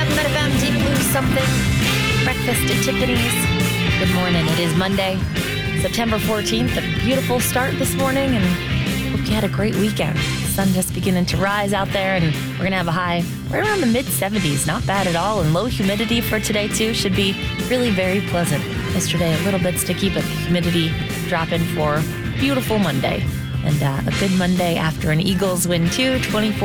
107 FM, Deep Blue Something. Breakfast at Tiffany's. Good morning. It is Monday, September 14th. A beautiful start this morning, and hope you had a great weekend. The sun just beginning to rise out there, and we're going to have a high right around the mid-70s. Not bad at all, and low humidity for today, too. Should be really very pleasant. Yesterday, a little bit sticky, but the humidity dropping for beautiful Monday. And a good Monday after an Eagles win, too,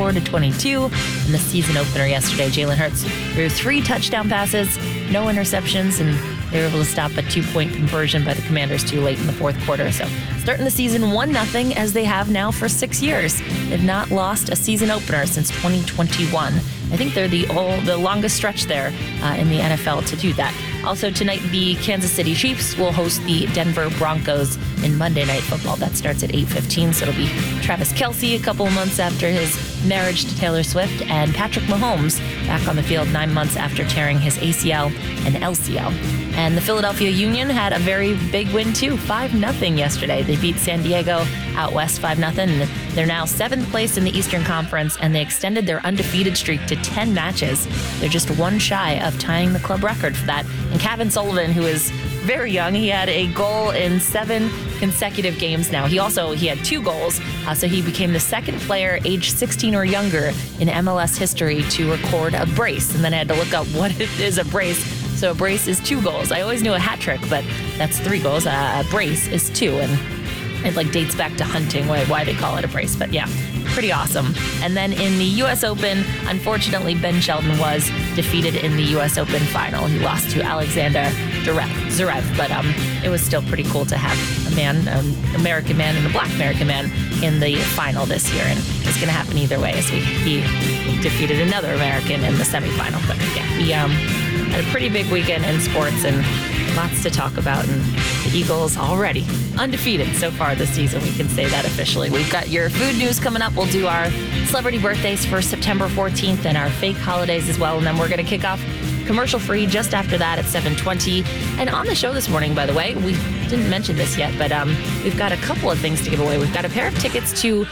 24-22. And the season opener yesterday, Jalen Hurts threw 3 touchdown passes, no interceptions, and they were able to stop a 2-point conversion by the Commanders too late in the fourth quarter. So starting the season 1-0, as they have now for 6 years. They've not lost a season opener since 2021. I think they're the longest stretch there in the NFL to do that. Also tonight, the Kansas City Chiefs will host the Denver Broncos in Monday Night Football. That starts at 8:15, so it'll be Travis Kelce a couple of months after his marriage to Taylor Swift, and Patrick Mahomes back on the field 9 months after tearing his ACL and LCL. And the Philadelphia Union had a very big win, too, 5-0 yesterday. They beat San Diego out west 5-0, and they're now 7th place in the Eastern Conference, and they extended their undefeated streak to 10 matches. They're just one shy of tying the club record for that. And Kevin Sullivan, who is very young, he had a goal in 7 consecutive games now. He had 2 goals, so he became the second player aged 16 or younger in MLS history to record a brace. And then I had to look up what is a brace. So a brace is 2 goals. I always knew a hat trick, but that's 3 goals. A brace is 2, and it dates back to hunting, why they call it a brace. But yeah, pretty awesome. And then in the U.S. Open, unfortunately, Ben Sheldon was defeated in the U.S. Open final. He lost to Alexander Zverev, but it was still pretty cool to have an American man and a black American man in the final this year. And it's going to happen either way, as he defeated another American in the semifinal. But yeah, we had a pretty big weekend in sports and lots to talk about. And the Eagles already undefeated so far this season. We can say that officially. We've got your food news coming up. We'll do our celebrity birthdays for September 14th and our fake holidays as well. And then we're going to kick off commercial-free just after that at 7:20. And on the show this morning, by the way, we didn't mention this yet, but we've got a couple of things to give away. We've got a pair of tickets to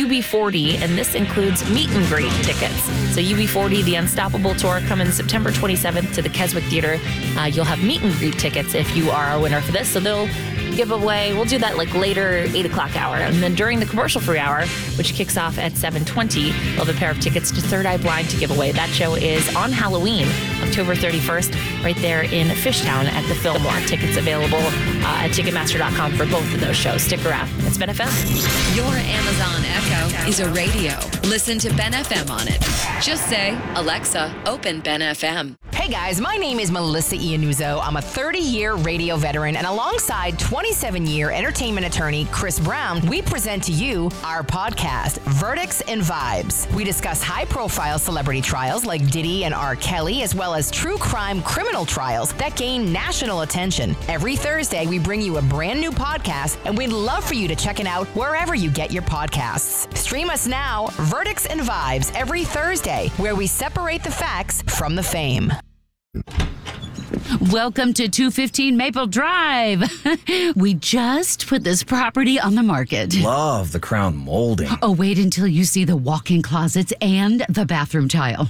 UB40, and this includes meet and greet tickets. So UB40, the Unstoppable Tour, coming September 27th to the Keswick Theater. You'll have meet and greet tickets if you are a winner for this. So they'll give away, we'll do that later 8 o'clock hour. And then during the commercial-free hour, which kicks off at 7:20, we'll have a pair of tickets to Third Eye Blind to give away. That show is on Halloween, October 31st, right there in Fishtown at the Fillmore. Tickets available at Ticketmaster.com for both of those shows. Stick around. It's Ben FM. Your Amazon Echo is a radio. Listen to Ben FM on it. Just say, Alexa, open Ben FM. Hey guys, my name is Melissa Iannuzzo. I'm a 30-year radio veteran, and alongside 27-year entertainment attorney Chris Brown, we present to you our podcast, Verdicts and Vibes. We discuss high-profile celebrity trials like Diddy and R. Kelly, as well as true crime criminal trials that gain national attention. Every Thursday, we bring you a brand new podcast, and we'd love for you to check it out wherever you get your podcasts. Stream us now, Verdicts and Vibes, every Thursday, where we separate the facts from the fame. Welcome to 215 Maple Drive. We just put this property on the market. Love the crown molding. Oh, wait until you see the walk-in closets and the bathroom tile.